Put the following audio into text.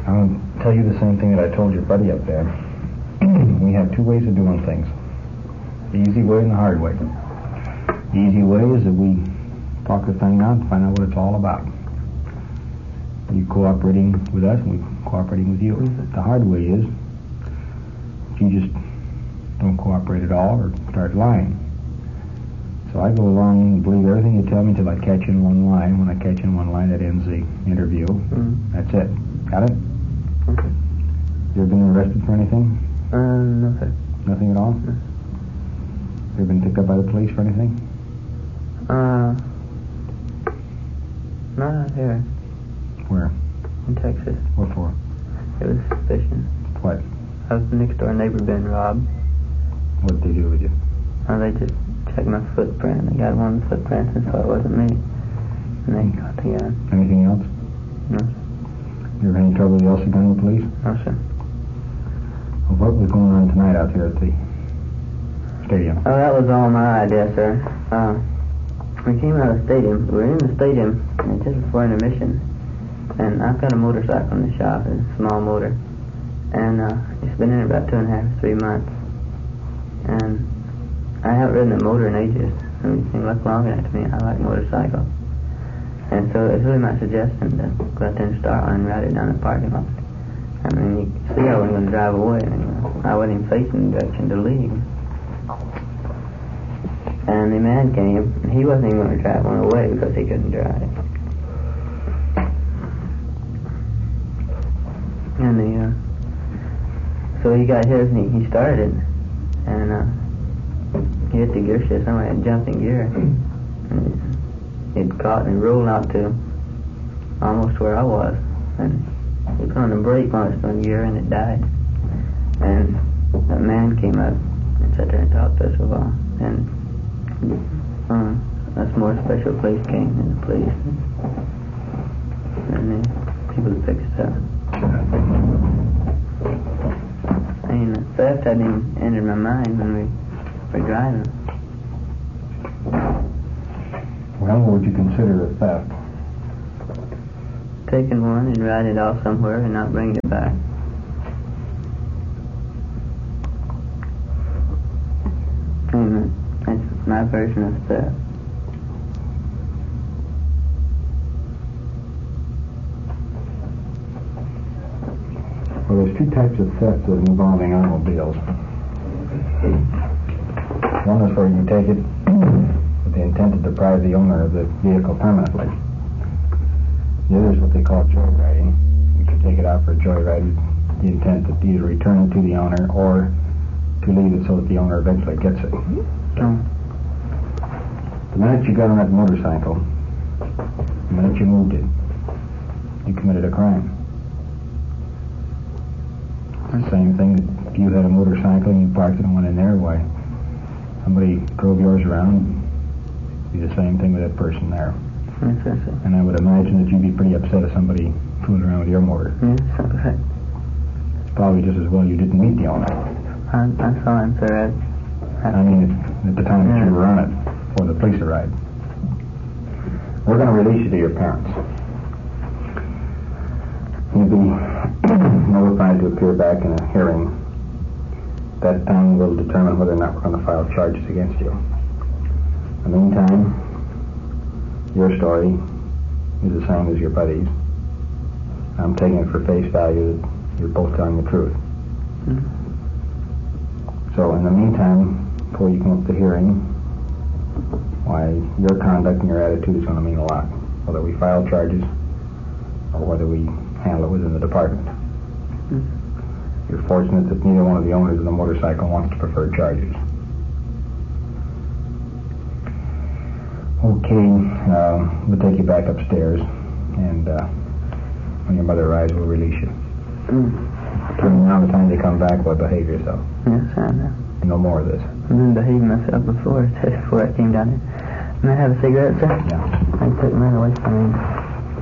I'll tell you the same thing that I told your buddy up there. We have two ways of doing things. The easy way and the hard way. The easy way is that we talk the thing out and find out what it's all about. You cooperating with us and we cooperating with you. The hard way is you just don't cooperate at all or start lying. So I go along and believe everything you tell me until I catch in one line. When I catch in one line, that ends the interview. That's it. Got it? Okay. You ever been arrested for anything? No, sir. Nothing at all? No. You ever been picked up by the police for anything? Not out here. Where? In Texas. What for? It was suspicion. What? I was next door neighbor being robbed. What did they do with you? They just checked my footprint. They got one of the footprints and so it wasn't me. And they got the gun. Anything else? No. You ever had any trouble with the Elsie gun with the police? No, sir. Well, what was going on tonight out there at the stadium? Oh, that was all my idea, sir. We came out of the stadium. We were in the stadium just before intermission. And I've got a motorcycle in the shop, a small motor. And it's been in about 2.5, 3 months. And I haven't ridden a motor in ages. I mean, it seemed like long enough to me. I like motorcycles. And so it's really my suggestion to go out there and start one and ride it down the parking lot. I mean, you can see I wasn't going to drive away. I wasn't even facing the direction to leave. And the man came, and he wasn't even going to drive one away because he couldn't drive. And so he got his and he started it. And he hit the gear shift. Somebody had jumped in gear. And he'd caught and rolled out to almost where I was. And he put on the brake on its own gear and it died. And that man came up and sat there and talked to us a while. And a more special police came and the police. And the people fixed it up. I mean, theft hadn't even entered my mind when we were driving. Well, what would you consider a theft? Taking one and riding it off somewhere and not bringing it back. And that's my version of theft. Well, there's two types of theft involving automobiles. One is where you take it with the intent to deprive the owner of the vehicle permanently. The other is what they call joyriding. You can take it out for a joyride with the intent to either return it to the owner or to leave it so that the owner eventually gets it. The minute you got on that motorcycle, the minute you moved it, you committed a crime. The same thing that if you had a motorcycle and you parked it and went in there, why, somebody drove yours around, it'd be the same thing with that person there. Yes, sir. And I would imagine that you'd be pretty upset if somebody fooled around with your motor. Yes, okay. It's probably just as well you didn't meet the owner. I saw him, sir. I mean, at the time that you were on it, before the police arrived. We're going to release you to your parents. You'll be notified to appear back in a hearing. That time will determine whether or not we're going to file charges against you. In the meantime, your story is the same as your buddy's. I'm taking it for face value that you're both telling the truth. So in the meantime, before you come up to hearing, why, your conduct and your attitude is going to mean a lot, whether we file charges or whether we handle it within the department. You're fortunate that neither one of the owners of the motorcycle wants to prefer charges. Okay, we'll take you back upstairs, and when your mother arrives, we'll release you. From now, the time they come back, well, behave yourself. Yes, I know. No more of this. I've been behaving myself before I came down here. May I have a cigarette, sir? Yeah. I took mine away from me.